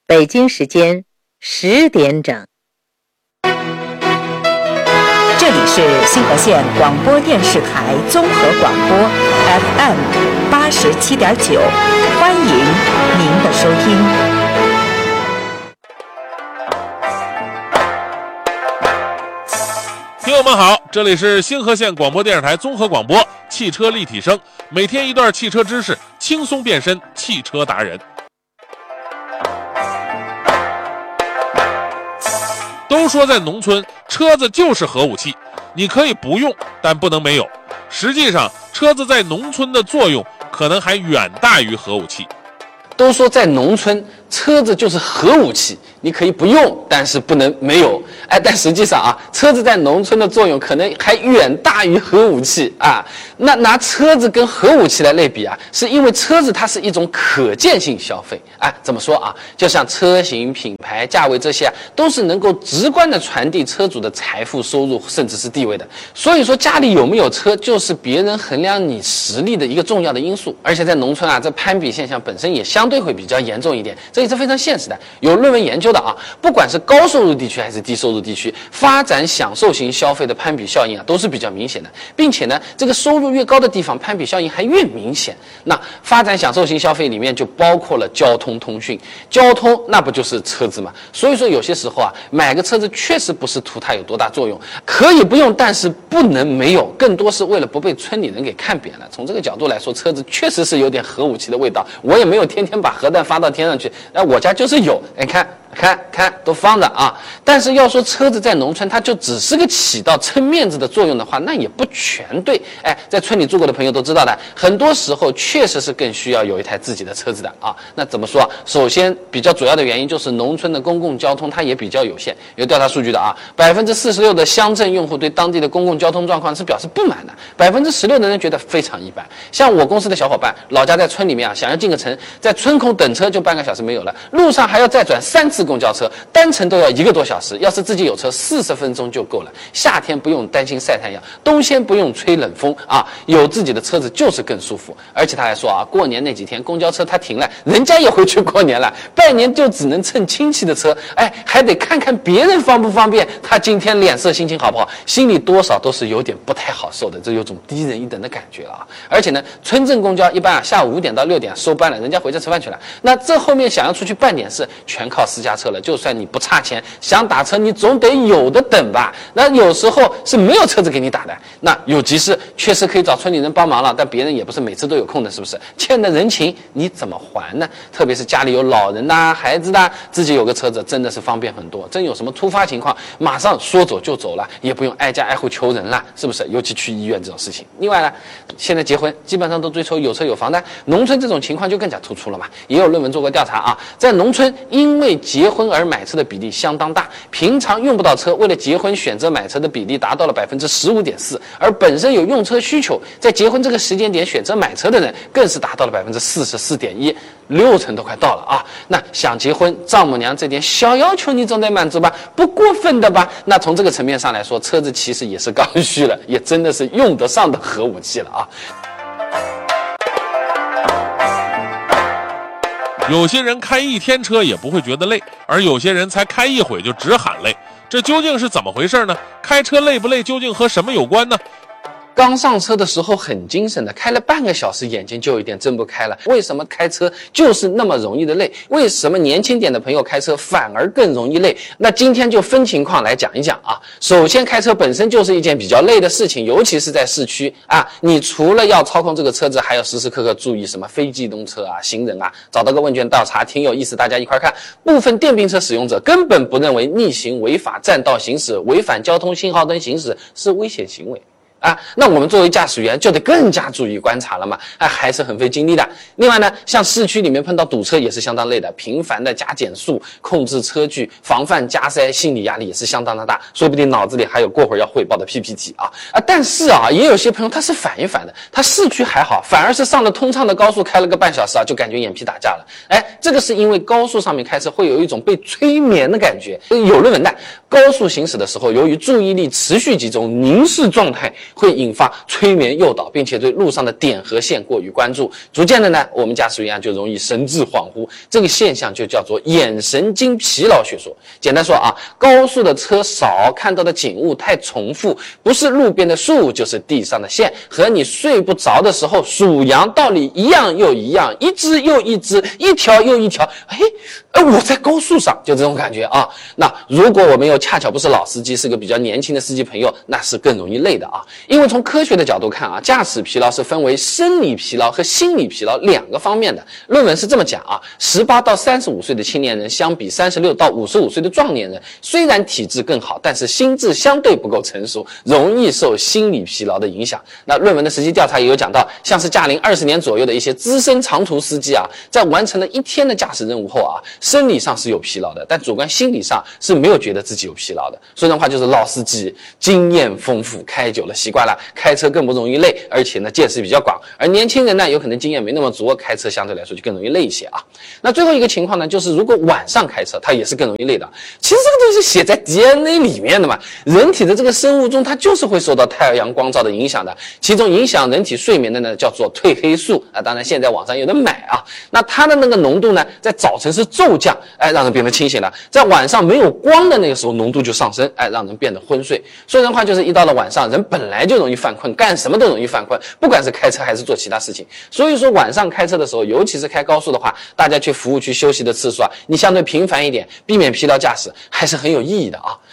北京时间10点整。 这里是新河县广播电视台综合广播 FM 87.9，欢迎您的收听。 听友们好，这里是新河县广播电视台综合广播汽车立体声，每天一段汽车知识，轻松变身汽车达人。都说在农村，车子就是核武器，你可以不用，但不能没有。实际上，车子在农村的作用可能还远大于核武器。 都说在农村，车子就是核武器，你可以不用，但是不能没有。但实际上啊，车子在农村的作用可能还远大于核武器啊。那拿车子跟核武器来类比啊，是因为车子它是一种可见性消费。怎么说啊？就像车型、品牌、价位这些啊，都是能够直观的传递车主的财富、收入，甚至是地位的。所以说，家里有没有车，就是别人衡量你实力的一个重要的因素。而且在农村啊，这攀比现象本身也相对会比较严重一点，这也是非常现实的。有论文研究的啊，不管是高收入地区还是低收入地区，发展享受型消费的攀比效应啊，都是比较明显的，并且呢，这个收入越高的地方，攀比效应还越明显。那发展享受型消费里面就包括了交通通讯，交通那不就是车子嘛？所以说有些时候啊，买个车子确实不是图它有多大作用，可以不用，但是不能没有，更多是为了不被村里人给看扁了。从这个角度来说，车子确实是有点核武器的味道。我也没有天天把核弹发到天上去，我家就是有，看都放着啊。但是要说车子在农村它就只是个起到撑面子的作用的话，那也不全对。在村里住过的朋友都知道的，很多时候确实是更需要有一台自己的车子的啊。那怎么说？首先比较主要的原因就是农村的公共交通它也比较有限。有调查数据的啊，46%的乡镇用户对当地的公共交通状况是表示不满的，16%的人觉得非常一般。像我公司的小伙伴，老家在村里面啊，想要进个城，在村口等车就半个小时没有了，路上还要再转3次公交车，单程都要1个多小时。要是自己有车，40分钟就够了。夏天不用担心晒太阳，冬天不用吹冷风啊，有自己的车子就是更舒服。而且他还说啊，过年那几天公交车他停了，人家也回去过年了，拜年就只能蹭亲戚的车，还得看看别人方不方便，他今天脸色心情好不好，心里多少都是有点不太好受的，这有种低人一等的感觉了啊。而且呢，村镇公交一般啊下午5点到6点收班了，人家回家吃饭去了。那这后面想要出去办点事，全靠私家车了。就算你不差钱，想打车你总得有的等吧。那有时候是没有车子给你打的，那有急事确实可以找村里人帮忙了，但别人也不是每次都有空的，是不是？欠的人情你怎么还呢？特别是家里有老人呐、孩子呐，自己有个车子真的是方便很多。真有什么突发情况，马上说走就走了，也不用挨家挨户求人了，是不是？尤其去医院这种事情。另外呢，现在结婚基本上都追求有车有房的，农村这种情况就更加突出了嘛。也有论文做过调查啊，在农村因为结婚而买车的比例相当大，平常用不到车，为了结婚选择买车的比例达到了15.4%，而本身有用车需求，在结婚这个时间点选择买车的人更是达到了44.1%， 60%都快到了啊。那想结婚，丈母娘这点小要求你总得满足吧，不过分的吧？那从这个层面上来说，车子其实也是刚需了，也真的是用得上的核武器了啊。 有些人开1天车也不会觉得累，而有些人才开1会就直喊累，这究竟是怎么回事呢？开车累不累究竟和什么有关呢？ 刚上车的时候很精神的，开了半个小时眼睛就有点睁不开了。为什么开车就是那么容易的累？为什么年轻点的朋友开车反而更容易累？那今天就分情况来讲一讲啊。首先，开车本身就是一件比较累的事情，尤其是在市区啊，你除了要操控这个车子，还要时时刻刻注意什么非机动车啊、行人啊。找到个问卷调查挺有意思，大家一块看。部分电瓶车使用者根本不认为逆行、违法占道行驶、违反交通信号灯行驶是危险行为。那我们作为驾驶员就得更加注意观察了嘛，还是很费精力的。另外呢，像市区里面碰到堵车也是相当累的，频繁的加减速、控制车距、防范加塞，心理压力也是相当的大，说不定脑子里还有过会儿要汇报的 PPT 啊。但是啊，也有些朋友他是反一反的，他市区还好，反而是上了通畅的高速开了个半小时啊，就感觉眼皮打架了。这个是因为高速上面开车会有一种被催眠的感觉。有论文的，高速行驶的时候，由于注意力持续集中、凝视状态， 会引发催眠诱导，并且对路上的点和线过于关注，逐渐的呢，我们驾驶员就容易神志恍惚，这个现象就叫做眼神经疲劳学说。简单说啊，高速的车少，看到的景物太重复，不是路边的树就是地上的线，和你睡不着的时候数羊道理一样又一样，一只又一只，一条又一条。我在高速上，就这种感觉啊。那如果我们又恰巧不是老司机，是个比较年轻的司机朋友，那是更容易累的啊。因为从科学的角度看啊，驾驶疲劳是分为生理疲劳和心理疲劳两个方面的。论文是这么讲啊，18到35岁的青年人相比36到55岁的壮年人，虽然体质更好，但是心智相对不够成熟，容易受心理疲劳的影响。那论文的实际调查也有讲到，像是驾龄20年左右的一些资深长途司机啊，在完成了1天的驾驶任务后啊，生理上是有疲劳的，但主观心理上是没有觉得自己有疲劳的。说人话就是老司机经验丰富，开久了习惯了，开车更不容易累，而且呢见识比较广。而年轻人呢，有可能经验没那么足，开车相对来说就更容易累一些啊。那最后一个情况呢，就是如果晚上开车，它也是更容易累的。其实这个东西写在 DNA 里面的嘛，人体的这个生物钟它就是会受到太阳光照的影响的。其中影响人体睡眠的呢叫做褪黑素啊，当然现在网上有的买啊。那它的那个浓度呢，在早晨是骤降，让人变得清醒了；在晚上没有光的那个时候，浓度就上升，让人变得昏睡。说人话就是一到了晚上，人本来就容易犯困，干什么都容易犯困，不管是开车还是做其他事情。所以说晚上开车的时候，尤其是开高速的话，大家去服务区休息的次数啊，你相对频繁一点，避免疲劳驾驶，还是很有意义的啊。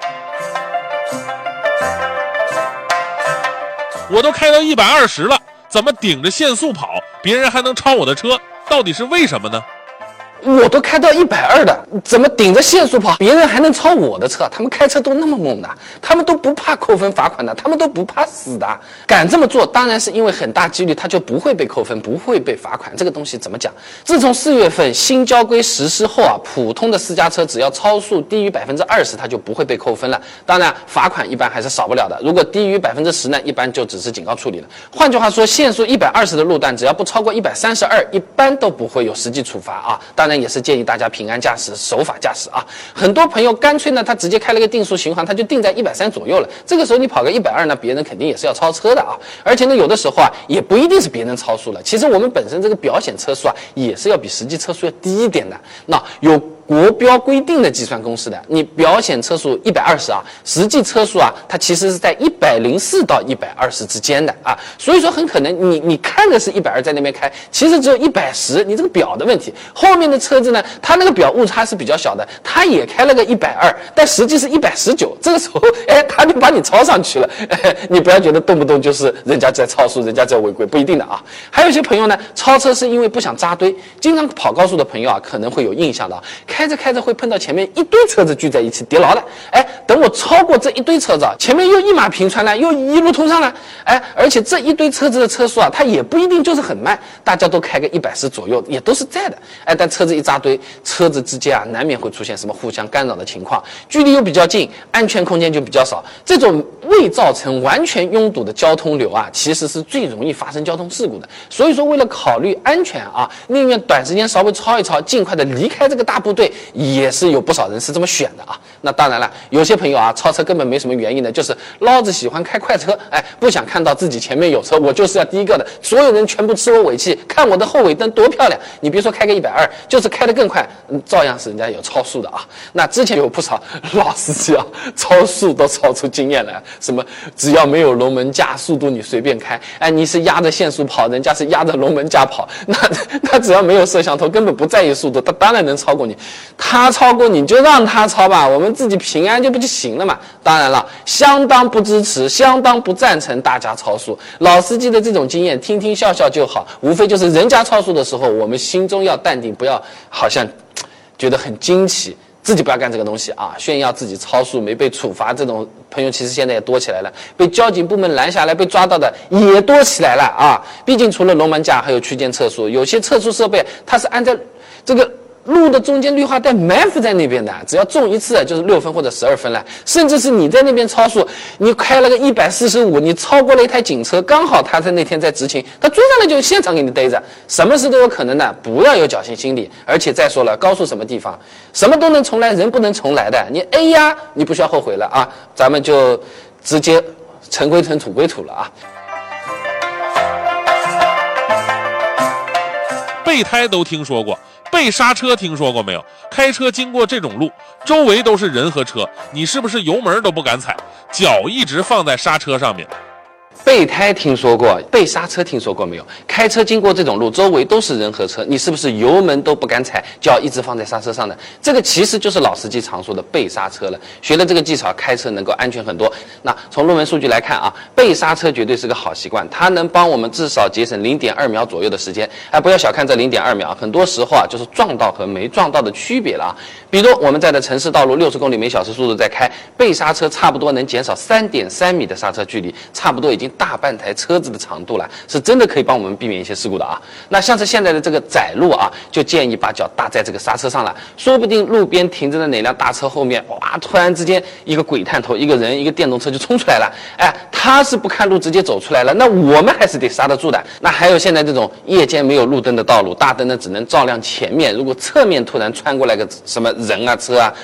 我都开到120了，怎么顶着限速跑，别人还能超我的车？到底是为什么呢？ 我都开到120的，怎么顶着限速跑，别人还能超我的车？他们开车都那么猛的，他们都不怕扣分罚款的，他们都不怕死的。敢这么做，当然是因为很大几率他就不会被扣分，不会被罚款。这个东西怎么讲？自从4月份新交规实施后啊，普通的私家车只要超速低于20%，它就不会被扣分了。当然，罚款一般还是少不了的。如果低于10%呢，一般就只是警告处理了。换句话说，限速120的路段，只要不超过132，一般都不会有实际处罚啊。当然也是建议大家平安驾驶，守法驾驶啊。很多朋友干脆呢，他直接开了个定速巡航，他就定在130左右了。这个时候你跑个120呢，别人肯定也是要超车的啊。而且呢，有的时候啊，也不一定是别人超速了。其实我们本身这个表显车速啊，也是要比实际车速要低一点的。那有国标规定的计算公式的，你表显车速120啊，实际车速啊，它其实是在104到120之间的啊。所以说很可能你看的是120在那边开，其实只有110，你这个表的问题。后面的车子呢，它那个表误差是比较小的，它也开了个120，但实际是119。这个时候，他就把你超上去了。你不要觉得动不动就是人家在超速，人家在违规，不一定的啊。还有一些朋友呢，超车是因为不想扎堆。经常跑高速的朋友啊，可能会有印象的。开着开着会碰到前面一堆车子聚在一起，叠牢了。等我超过这一堆车子，前面又一马平川了，又一路通上了。而且这一堆车子的车速啊，它也不一定就是很慢，大家都开个110左右，也都是在的。但车子一扎堆，车子之间啊，难免会出现什么互相干扰的情况，距离又比较近，安全空间就比较少。这种未造成完全拥堵的交通流啊，其实是最容易发生交通事故的。所以说，为了考虑安全啊，宁愿短时间稍微超一超，尽快的离开这个大部队，也是有不少人是这么选的啊。那当然了，有些朋友啊，超车根本没什么原因的，就是老子喜欢开快车，不想看到自己前面有车，我就是要第一个的，所有人全部吃我尾气，看我的后尾灯多漂亮。你别说开个120，就是开得更快，照样是人家有超速的啊。那之前有不少老司机啊，超速都超出经验来，什么只要没有龙门架，速度你随便开，你是压着限速跑，人家是压着龙门架跑，那只要没有摄像头，根本不在意速度，他当然能超过你。他超过你就让他超吧，我们自己平安就不就行了嘛。当然了，相当不支持，相当不赞成大家超速。老司机的这种经验，听听笑笑就好，无非就是人家超速的时候，我们心中要淡定，不要好像觉得很惊奇，自己不要干这个东西啊！炫耀自己超速没被处罚这种朋友，其实现在也多起来了，被交警部门拦下来被抓到的也多起来了啊！毕竟除了龙门架，还有区间测速，有些测速设备它是按照这个路的中间绿化带埋伏在那边的，只要中一次就是6分或者12分了。甚至是你在那边超速，你开了个145，你超过了一台警车，刚好他在那天在执勤，他追上来就现场给你逮着，什么事都有可能的，不要有侥幸心理。而且再说了，高速什么地方，什么都能重来，人不能重来的。你呀，你不需要后悔了啊，咱们就直接尘归尘，土归土了啊。 备胎都听说过，备刹车听说过没有？开车经过这种路，周围都是人和车，你是不是油门都不敢踩，脚一直放在刹车上面？ 备胎听说过，备刹车听说过没有？开车经过这种路，周围都是人和车，你是不是油门都不敢踩，脚一直放在刹车上的？这个其实就是老司机常说的备刹车了。学了这个技巧，开车能够安全很多。那从论文数据来看啊，备刹车绝对是个好习惯，它能帮我们至少节省0.2秒左右的时间。不要小看这0.2秒，很多时候啊，就是撞到和没撞到的区别了啊。比如我们在的城市道路60公里每小时速度在开，备刹车差不多能减少3.3米的刹车距离，差不多已经大半台车子的长度了，是真的可以帮我们避免一些事故的啊。那像是现在的这个窄路啊，就建议把脚搭在这个刹车上了，说不定路边停着的哪辆大车后面，哇，突然之间一个鬼探头，一个人，一个电动车就冲出来了，他是不看路直接走出来了，那我们还是得刹得住的。那还有现在这种夜间没有路灯的道路，大灯呢只能照亮前面，如果侧面突然穿过来个什么人啊车啊，